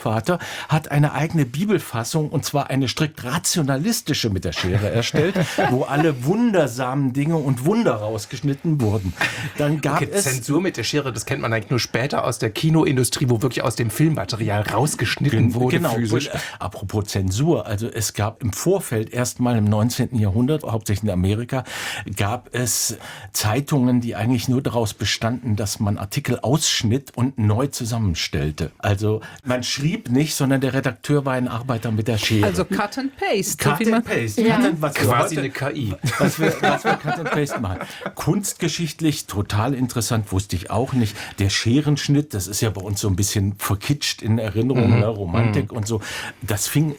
Vater hat eine eigene Bibelfassung, und zwar eine strikt rationalistische mit der Schere erstellt, wo alle wundersamen Dinge und Wunder rausgeschnitten wurden. Dann gab es Zensur mit der Schere, das kennt man eigentlich nur später aus der Kinoindustrie, wo wirklich aus dem Filmmaterial rausgeschnitten wurde, genau, physisch. Apropos Zensur, also es gab im Vorfeld erstmal im 19. Jahrhundert, hauptsächlich in Amerika, gab es Zeitungen, die eigentlich nur daraus bestanden, dass man Artikel ausschnitt und neu zusammenstellte. Also man schrieb nicht, sondern der Redakteur war ein Arbeiter mit der Schere. Also Cut and Paste. Cut and Paste. Ja. Quasi eine KI. Was wir Cut and Paste machen. Kunstgeschichtlich total interessant, wusste ich auch nicht. Der Scherenschnitt, das ist ja bei uns so ein bisschen verkitscht in Erinnerung, ne, Romantik und so. Das fing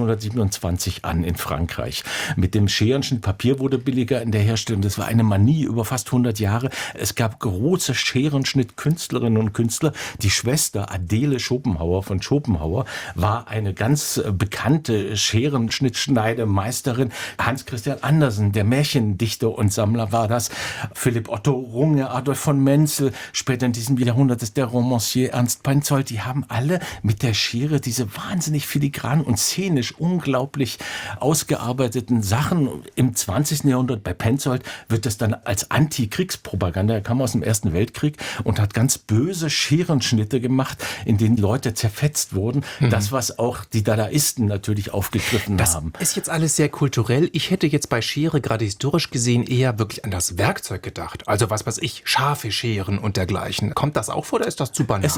1727 an in Frankreich. Mit dem Scherenschnitt, Papier wurde billiger in der Herstellung. Das war eine Manie über fast 100 Jahre. Es gab große Scherenschnittkünstlerinnen und Künstler. Die Schwester Adele Schopenhauer von Schopenhauer war eine ganz bekannte Scherenschnittschneidemeisterin. Hans Christian Andersen, der Märchendichter und Sammler war das. Philipp Otto Runge, Adolf von Menzel, später in diesem Jahrhundert ist der Romancier Ernst Peinzold. Die haben alle mit der Schere diese wahnsinnig filigran und szenisch unglaublich ausgearbeiteten Sachen. Im 20. Jahrhundert bei Peinzold wird das dann als Antikriegspropaganda. Er kam aus dem Ersten Weltkrieg und hat ganz böse Scherenschnitte gemacht, in denen Leute zerfetzt wurden. Das, was auch die Dadaisten natürlich aufgegriffen haben. Das ist jetzt alles sehr kulturell. Ich hätte jetzt bei Schere, gerade historisch gesehen, eher wirklich an das Werkzeug gedacht. Also was weiß ich, scharfe Scheren und dergleichen. Kommt das auch vor oder ist das zu banal?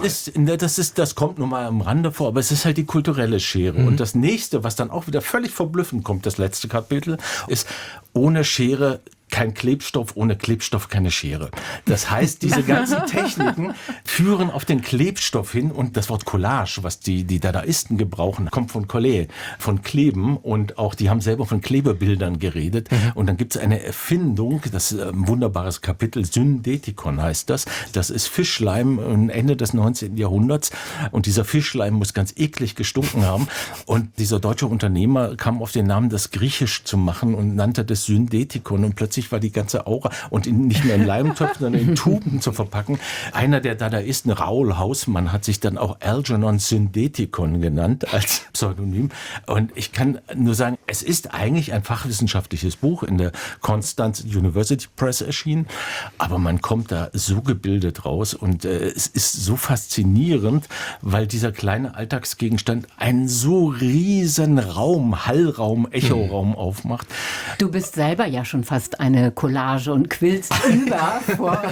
Das kommt nur mal am Rande vor, aber es ist halt die kulturelle Schere. Und das nächste, was dann auch wieder völlig verblüffend kommt, das letzte Kapitel, ist ohne Schere kein Klebstoff, ohne Klebstoff keine Schere. Das heißt, diese ganzen Techniken führen auf den Klebstoff hin, und das Wort Collage, was die Dadaisten gebrauchen, kommt von Coller, von Kleben, und auch die haben selber von Klebebildern geredet. Und dann gibt es eine Erfindung, das ist ein wunderbares Kapitel, Syndetikon heißt das. Das ist Fischleim Ende des 19. Jahrhunderts, und dieser Fischleim muss ganz eklig gestunken haben, und dieser deutsche Unternehmer kam auf den Namen, das griechisch zu machen, und nannte das Syndetikon, und plötzlich war die ganze Aura, und nicht mehr in Leimtöpfen, sondern in Tuben zu verpacken. Einer der Dadaisten, Raoul Hausmann, hat sich dann auch Algernon Syndetikon genannt als Pseudonym. Und ich kann nur sagen, es ist eigentlich ein fachwissenschaftliches Buch, in der Konstanz University Press erschienen, aber man kommt da so gebildet raus, und es ist so faszinierend, weil dieser kleine Alltagsgegenstand einen so riesen Raum, Hallraum, Echoraum aufmacht. Du bist selber ja schon fast eine Collage und quillst über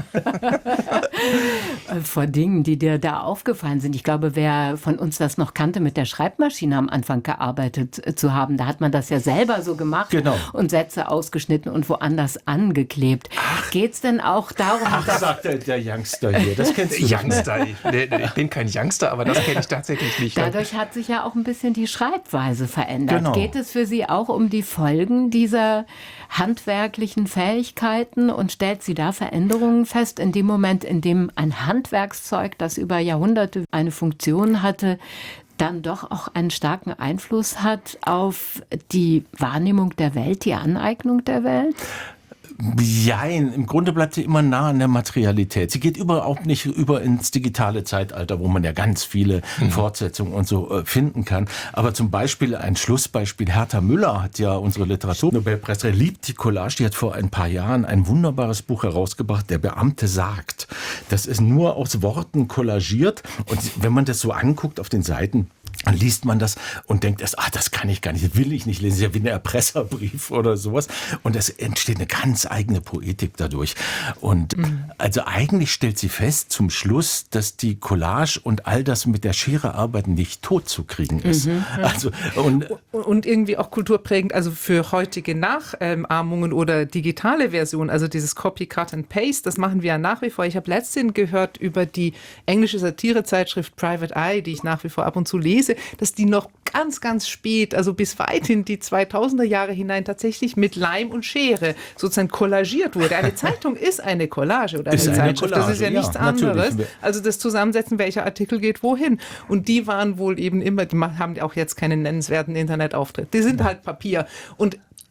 vor Dingen, die dir da aufgefallen sind. Ich glaube, wer von uns das noch kannte, mit der Schreibmaschine am Anfang gearbeitet zu haben, da hat man das ja selber so gemacht, genau, und Sätze ausgeschnitten und woanders angeklebt. Geht's denn auch darum, sagt der Youngster hier, das kennst du Youngster. Ich bin kein Youngster, aber das kenne ich tatsächlich nicht. Dadurch hat sich ja auch ein bisschen die Schreibweise verändert. Genau. Geht es für Sie auch um die Folgen dieser handwerklichen Fähigkeiten, und stellt sie da Veränderungen fest in dem Moment, in dem ein Handwerkszeug, das über Jahrhunderte eine Funktion hatte, dann doch auch einen starken Einfluss hat auf die Wahrnehmung der Welt, die Aneignung der Welt? Jein, im Grunde bleibt sie immer nah an der Materialität. Sie geht überhaupt nicht über ins digitale Zeitalter, wo man ja ganz viele Fortsetzungen und so finden kann. Aber zum Beispiel ein Schlussbeispiel, Hertha Müller hat ja unsere Literaturnobelpreisträgerin, liebt die Collage, die hat vor ein paar Jahren ein wunderbares Buch herausgebracht, Der Beamte sagt. Das ist nur aus Worten kollagiert, und wenn man das so anguckt auf den Seiten, dann liest man das und denkt erst, das kann ich gar nicht, das will ich nicht lesen, das ist ja wie ein Erpresserbrief oder sowas. Und es entsteht eine ganz eigene Poetik dadurch. Und also eigentlich stellt sie fest zum Schluss, dass die Collage und all das mit der Schere arbeiten nicht tot zu kriegen ist. Also, und irgendwie auch kulturprägend, also für heutige Nachahmungen oder digitale Versionen, also dieses Copy, Cut and Paste, das machen wir ja nach wie vor. Ich habe letztens gehört über die englische Satirezeitschrift Private Eye, die ich nach wie vor ab und zu lese, dass die noch ganz, ganz spät, also bis weit in die 2000er Jahre hinein tatsächlich mit Leim und Schere sozusagen kollagiert wurde. Eine Zeitung ist eine Collage oder eine Zeitschrift, Collage, das ist ja nichts anderes. Also das Zusammensetzen, welcher Artikel geht wohin. Und die waren wohl eben immer, die haben auch jetzt keinen nennenswerten Internetauftritt. Die sind halt Papier. Und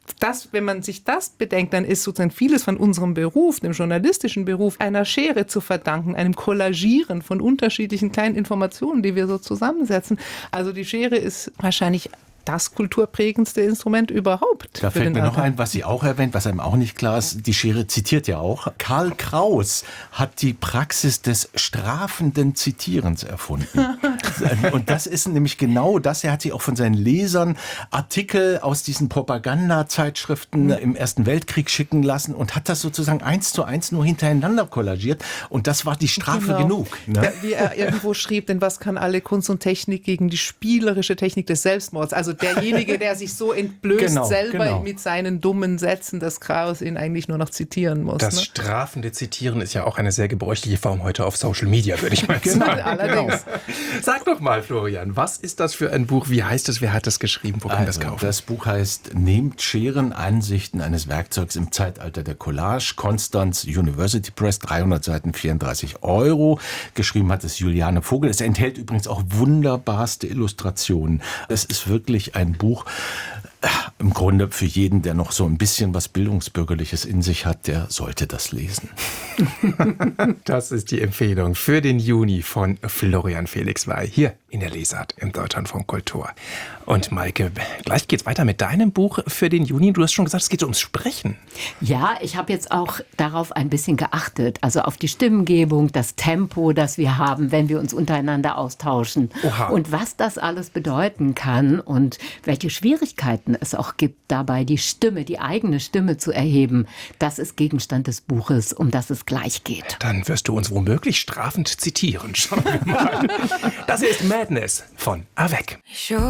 das, wenn man sich das bedenkt, dann ist sozusagen vieles von unserem Beruf, dem journalistischen Beruf, einer Schere zu verdanken, einem Kollagieren von unterschiedlichen kleinen Informationen, die wir so zusammensetzen. Also die Schere ist wahrscheinlich das kulturprägendste Instrument überhaupt. Da fällt mir noch ein, was sie auch erwähnt, was einem auch nicht klar ist. Die Schere zitiert ja auch. Karl Kraus hat die Praxis des strafenden Zitierens erfunden. Und das ist nämlich genau das. Er hat sich auch von seinen Lesern Artikel aus diesen Propagandazeitschriften im Ersten Weltkrieg schicken lassen und hat das sozusagen 1:1 nur hintereinander kollagiert. Und das war die Strafe genug. Ne? Ja, wie er irgendwo schrieb, denn was kann alle Kunst und Technik gegen die spielerische Technik des Selbstmords? Also derjenige, der sich so entblößt selber mit seinen dummen Sätzen, dass Kraus ihn eigentlich nur noch zitieren muss. Das strafende Zitieren ist ja auch eine sehr gebräuchliche Form heute auf Social Media, würde ich mal sagen. Allerdings. Sag doch mal, Florian, was ist das für ein Buch? Wie heißt es? Wer hat es geschrieben? Wo kann man das kaufen? Das Buch heißt Nehmt Scheren, Ansichten eines Werkzeugs im Zeitalter der Collage. Konstanz University Press, 300 Seiten, 34 €. Geschrieben hat es Juliane Vogel. Es enthält übrigens auch wunderbarste Illustrationen. Es ist wirklich ein Buch, im Grunde für jeden, der noch so ein bisschen was Bildungsbürgerliches in sich hat, der sollte das lesen. Das ist die Empfehlung für den Juni von Florian Felix Wey hier in der Lesart im Deutschlandfunk Kultur. Und Maike, gleich geht's weiter mit deinem Buch für den Juni. Du hast schon gesagt, es geht ums Sprechen. Ja, ich habe jetzt auch darauf ein bisschen geachtet, also auf die Stimmengebung, das Tempo, das wir haben, wenn wir uns untereinander austauschen. Oha. Und was das alles bedeuten kann und welche Schwierigkeiten es auch gibt, dabei die Stimme, die eigene Stimme zu erheben. Das ist Gegenstand des Buches, um das es gleich geht. Dann wirst du uns womöglich strafend zitieren. Schauen wir mal. Das hier ist Madness von Avec.